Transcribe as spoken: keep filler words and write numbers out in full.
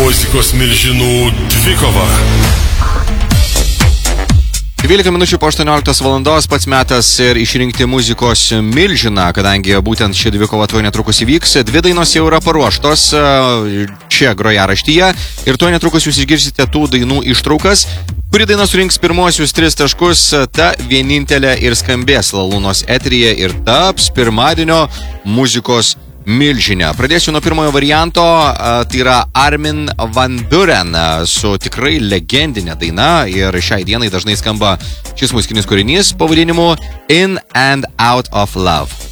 muzikos milžinų dvikova. dvylika minučių po aštuonioliktos valandos pats metas ir išrinkti muzikos milžiną, kadangi būtent ši dvikova tuoj netrukus įvyks. Dvi dainos jau yra paruoštos čia grojaraštyje ir tuoj netrukus jūs išgirsite tų dainų ištraukas. Kuri daina surinks pirmosius tris taškus, ta vienintelė ir skambės Lalūnos eteryje ir taps pirmadienio muzikos milžinė. Pradėsiu nuo pirmojo varianto, tai yra Armin van Buuren su tikrai legendinė daina ir šiai dienai dažnai skamba šis muzikinis kūrinys pavadinimu In and Out of Love.